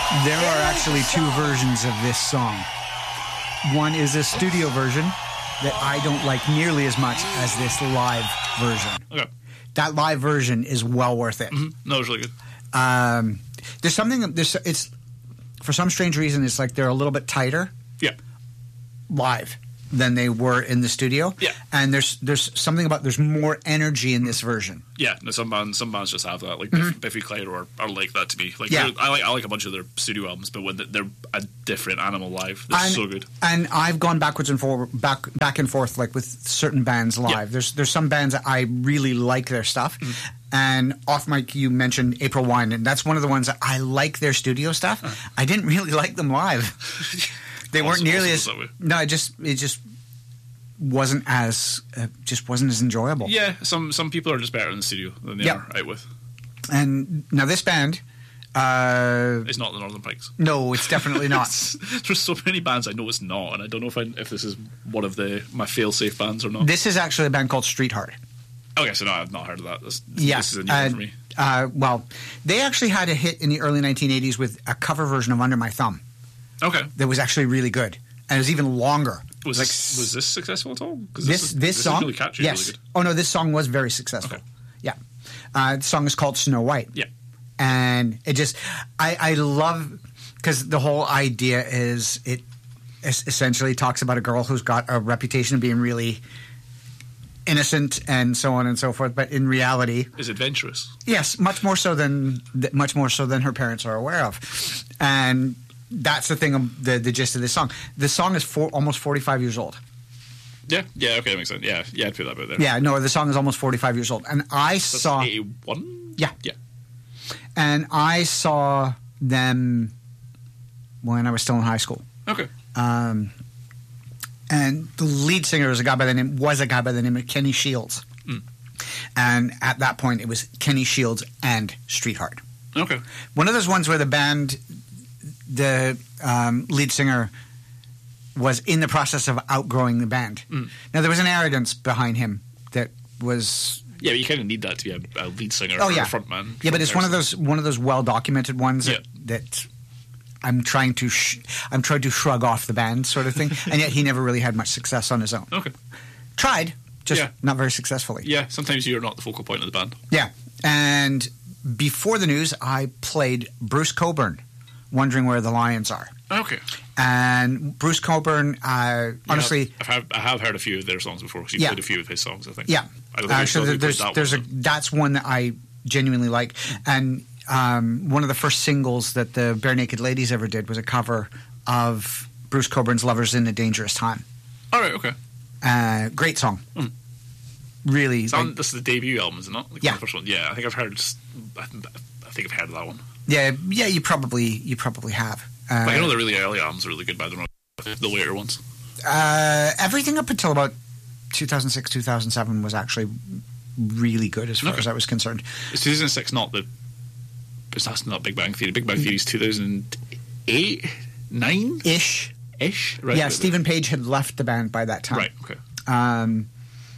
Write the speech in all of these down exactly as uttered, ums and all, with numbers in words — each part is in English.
There are actually two versions of this song. One is a studio version that I don't like nearly as much as this live version. Okay. That live version is well worth it. Mm-hmm. No, it's really good. Um, there's something. There's it's for some strange reason it's like they're a little bit tighter. Yeah. Live than they were in the studio. Yeah. And there's there's something about there's more energy in this version. Yeah, no, some bands some bands just have that. Like Mm-hmm. Biff, Biffy Clyro are, are like that to me. Like Yeah. I like I like a bunch of their studio albums, but when they're a different animal live, they're and, so good. And I've gone backwards and forward, back back and forth, like with certain bands live. Yeah. There's there's some bands that I really like their stuff, Mm-hmm. and off mic you mentioned April Wine, and that's one of the ones that I like their studio stuff. Uh-huh. I didn't really like them live. They weren't Also- nearly also as that way. no. It just it just wasn't as uh, just wasn't as enjoyable. Yeah, some some people are just better in the studio than they Yeah. are out with. And now this band. Uh, It's not the Northern Pikes. no, it's definitely not. There's so many bands I know it's not, and I don't know if I, if this is one of the my fail-safe bands or not. This is actually a band called Street Heart. Okay, so no, I've not heard of that. This, Yeah, this is a new one uh, for me. Uh, well, they actually had a hit in the early nineteen eighties with a cover version of Under My Thumb Okay, that was actually really good, and it was even longer. was Like, this, was this successful at all? 'Cause this is, this is song? really catchy, yes. really good. Oh no, this song was very successful. Okay. Yeah, uh, the song is called Snow White. Yeah, And it just, I, I love, because the whole idea is it es- essentially talks about a girl who's got a reputation of being really innocent and so on and so forth, but in reality, is adventurous. yes, much more so than th- much more so than her parents are aware of, and that's the thing, of the the gist of this song. The song is for, almost forty-five years old. Yeah, yeah, okay, that makes sense. Yeah, yeah, I'd put that about there. Yeah, no, the song is almost forty-five years old, and I That's saw eighty-one. yeah, Yeah, and I saw them when I was still in high school. okay. Um, and the lead singer was a guy by the name was a guy by the name of Kenny Shields, Mm. and at that point it was Kenny Shields and Street Heart. Okay. One of those ones where the band, the um, lead singer, was in the process of outgrowing the band. Mm. Now there was an arrogance behind him that was Yeah, but you kind of need that to be a, a lead singer oh or yeah a frontman. yeah, but it's one of person. those one of those well documented ones Yeah. that. that I'm trying to sh- I'm trying to shrug off the band sort of thing, and yet he never really had much success on his own. Okay. Tried, just Yeah. not very successfully. Yeah, sometimes you're not the focal point of the band. Yeah. And before the news, I played Bruce Cockburn, Wondering Where the Lions Are. Okay. And Bruce Cockburn, uh, honestly, I've had, I have heard a few of their songs before because you Yeah. played a few of his songs, I think. yeah. I don't think Actually, I don't think there's we played that there's a one, that's one that I genuinely like, and um, one of the first singles that the Bare Naked Ladies ever did was a cover of Bruce Cockburn's "Lovers in a Dangerous Time." though. All right, okay. Uh, great song. Mm. Really, It's on, like, this is the debut album, is it not? Like Yeah. The first one. Yeah, I think I've heard. I, I think I've heard of that one. yeah, yeah. You probably you probably have. Uh, Like, I know the really early albums are really good, but I don't know the later ones. uh, everything up until about two thousand six, two thousand seven was actually really good as far Okay. as I was concerned. It's two thousand six, not the. It's that's not Big Bang Theory. Big Bang Theory is two thousand eight, nine Ish. ish. Right. Yeah, right, Stephen Page had left the band by that time. Right. Okay. Um,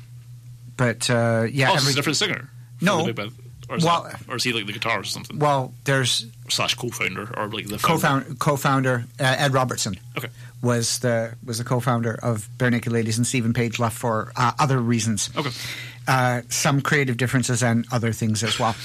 but uh, yeah, Oh, it's every- a different singer. for No. the Big Bang. Or is, Well- that, or is he like the guitarist or something? well, there's Slash co-founder or like the founder? co-founder, co-founder uh, Ed Robertson Okay. was the was the co-founder of Bare Naked Ladies, and Stephen Page left for uh, other reasons. Okay. Uh, some creative differences and other things as well,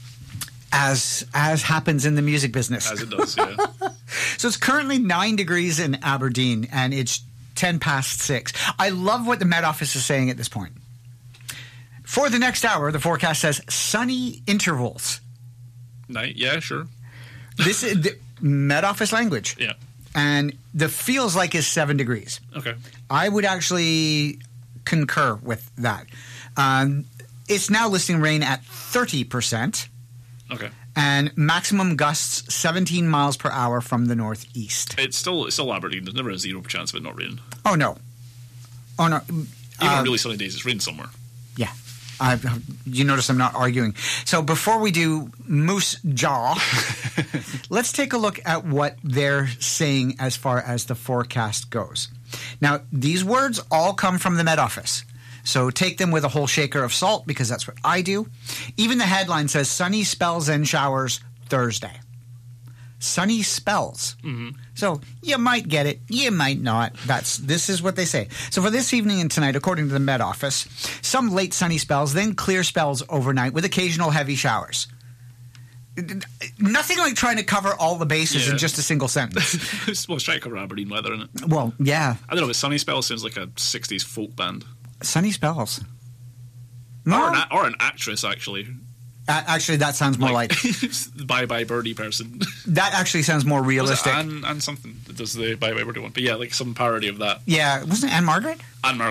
as as happens in the music business. As it does. Yeah. So it's currently nine degrees in Aberdeen, and it's ten past six. I love what the Met Office is saying at this point. For the next hour, the forecast says sunny intervals. Night. Yeah. Sure. This is the Met Office language, Yeah. and the feels like is seven degrees. Okay. I would actually concur with that. Um, it's now listing rain at thirty percent. Okay. And maximum gusts seventeen miles per hour from the northeast. It's still it's still Aberdeen. There's never a zero chance of it not raining. Oh no! Oh no! Even Uh, on really sunny days, it's raining somewhere. Yeah. I, you notice I'm not arguing. So before we do Moose Jaw, let's take a look at what they're saying as far as the forecast goes. Now, these words all come from the Met Office. So take them with a whole shaker of salt, because that's what I do. Even the headline says sunny spells and showers Thursday. sunny spells. Mm-hmm. So you might get it, you might not. That's This is what they say. So for this evening and tonight, according to the Met Office, some late sunny spells, then clear spells overnight with occasional heavy showers. Nothing like trying to cover all the bases Yeah. in just a single sentence. Well, it's trying to cover Aberdeen weather, isn't it? Well, yeah. I don't know, but Sunny Spell sounds like a sixties folk band. Sunny spells. Or, No, an, a- or an actress, actually. a- actually, that sounds more like, Bye Bye Birdie person. that actually sounds more Was it realistic. Anne, Anne something that does the Bye Bye Birdie one. But yeah, like some parody of that. Yeah, wasn't it Anne Margaret? Anne